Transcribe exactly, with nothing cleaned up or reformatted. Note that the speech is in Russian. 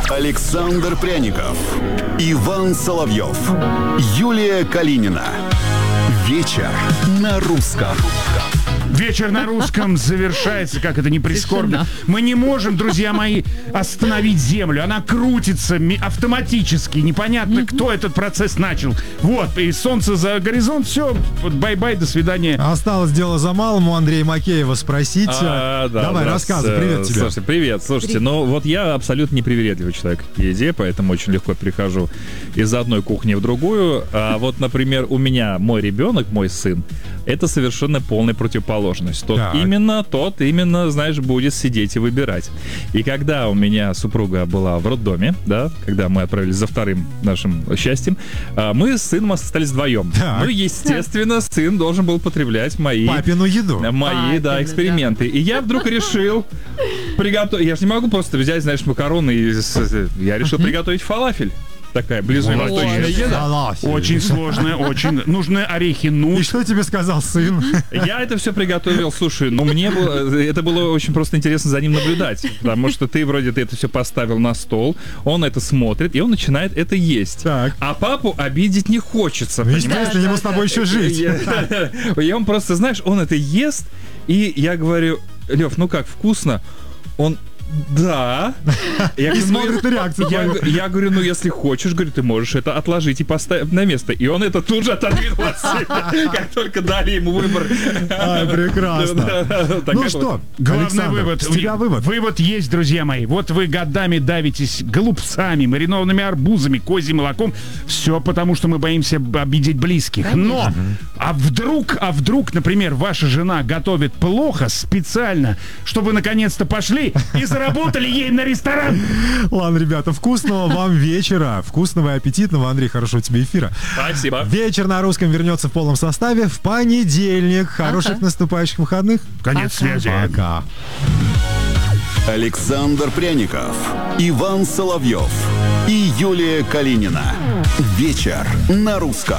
Александр Пряников, Иван Соловьев, Юлия Калинина. Вечер на русском. Вечер на русском завершается, как это не прискорбно. Мы не можем, друзья мои, остановить Землю. Она крутится автоматически. Непонятно, кто этот процесс начал. Вот, и солнце за горизонт, все, вот, бай-бай, до свидания. Осталось дело за малым у Андрея Макеева спросить. А, да, Давай, да, рассказывай, привет тебе. Слушайте, привет, слушайте, привет. Ну вот я абсолютно непривередливый человек к еде, поэтому очень легко перехожу из одной кухни в другую. А вот, например, у меня мой ребенок, мой сын, это совершенно полная противоположность. Тот так. именно, тот именно, знаешь, будет сидеть и выбирать. И когда у меня супруга была в роддоме, да, когда мы отправились за вторым нашим счастьем, мы с сыном остались вдвоем. Так. Ну, естественно, сын должен был потреблять мои... Папину еду. Мои, Папину, да, эксперименты. Да. И я вдруг решил приготовить... Я же не могу просто взять, знаешь, макароны и... Я решил приготовить фалафель. Такая ближневосточная еда. Очень сложная, очень. Нужны орехи нут. И что тебе сказал сын? Я это все приготовил, слушай, ну мне было, это было очень просто интересно за ним наблюдать, потому что ты вроде ты это все поставил на стол, он это смотрит, и он начинает это есть. Так. А папу обидеть не хочется. Ну, естественно, ему с тобой еще жить. И он просто, знаешь, он это ест, и я говорю: Лев, ну как, вкусно? Он... Да. Я, и смотрит на реакцию. Я, я говорю, ну если хочешь, говорю, ты можешь это отложить и поставить на место. И он это тут же отодвинул от себя, как только дали ему выбор. Ай, прекрасно. Ну что, главный вывод. У тебя вывод. Вывод есть, друзья мои. Вот вы годами давитесь голубцами, маринованными арбузами, козьим молоком. Все потому, что мы боимся обидеть близких. Но, а вдруг, а вдруг, например, ваша жена готовит плохо специально, чтобы вы наконец-то пошли и заработали ей на ресторан. Ладно, ребята, вкусного вам вечера. Вкусного и аппетитного. Андрей, хорошего тебе эфира. Спасибо. Вечер на русском вернется в полном составе в понедельник. Хороших ага. наступающих выходных. Конец Пока. связи. Пока. Александр Пряников, Иван Соловьев и Юлия Калинина. Вечер на русском.